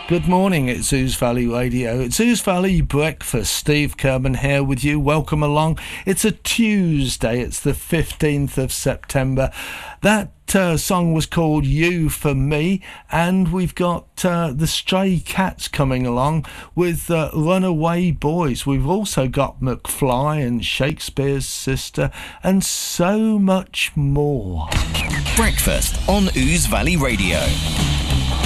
Good morning, it's Ouse Valley Radio. It's Ouse Valley Breakfast. Steve Kerman here with you. Welcome along. It's a Tuesday. It's the 15th of September. That song was called You For Me, and we've got the Stray Cats coming along with Runaway Boys. We've also got McFly and Shakespeare's Sister and so much more. Breakfast on Ouse Valley Radio.